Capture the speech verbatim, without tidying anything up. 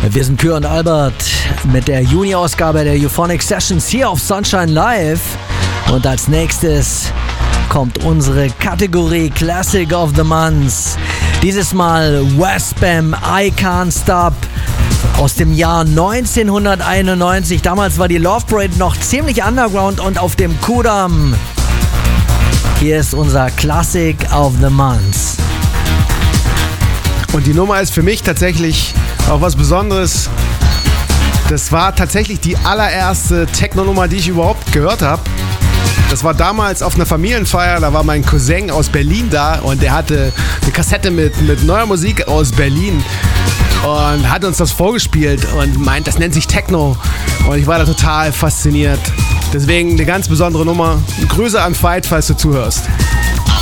Wir sind Kür und Albert mit der Juni-Ausgabe der Euphonic Sessions hier auf Sunshine Live. Und als nächstes kommt unsere Kategorie Classic of the Month. Dieses Mal Westbam, I Can't Stop aus dem Jahr neunzehnhunderteinundneunzig. Damals war die Love Parade noch ziemlich underground und auf dem Kudamm. Hier ist unser Classic of the Month. Und die Nummer ist für mich tatsächlich auch was Besonderes. Das war tatsächlich die allererste Techno-Nummer, die ich überhaupt gehört habe. Das war damals auf einer Familienfeier, da war mein Cousin aus Berlin da und der hatte eine Kassette mit, mit neuer Musik aus Berlin und hat uns das vorgespielt und meint, das nennt sich Techno. Und ich war da total fasziniert. Deswegen eine ganz besondere Nummer. Grüße an Veit, falls du zuhörst.